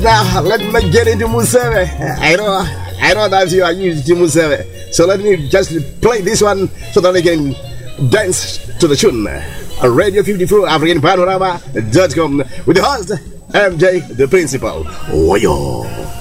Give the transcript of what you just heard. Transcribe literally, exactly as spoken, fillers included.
Now let me get into Museve. I know, I know that you are used to Museve, so let me just play this one so that I can dance to the tune. Radio fifty-four African Panorama dot com with the host M J the Principal. Oh yo.